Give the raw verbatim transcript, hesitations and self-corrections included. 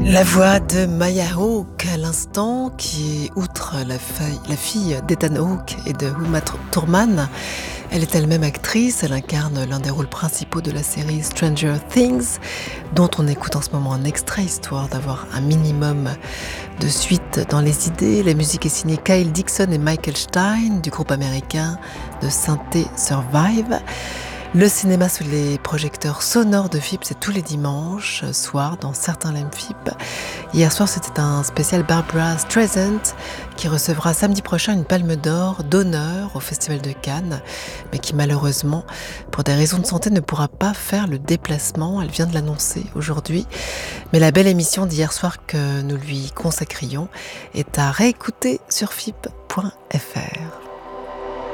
La voix de Maya Hawke à l'instant, qui est outre la, feuille, la fille d'Ethan Hawke et de Uma Thurman. Elle est elle-même actrice, elle incarne l'un des rôles principaux de la série Stranger Things, dont on écoute en ce moment un extrait, histoire d'avoir un minimum de suite dans les idées. La musique est signée Kyle Dixon et Michael Stein, du groupe américain de synthé Survive. Le cinéma sous les projecteurs sonores de F I P, c'est tous les dimanches soirs dans certains L M F I P. Hier soir, c'était un spécial Barbra Streisand qui recevra samedi prochain une palme d'or d'honneur au Festival de Cannes, mais qui malheureusement, pour des raisons de santé, ne pourra pas faire le déplacement. Elle vient de l'annoncer aujourd'hui. Mais la belle émission d'hier soir que nous lui consacrions est à réécouter sur F I P point F R.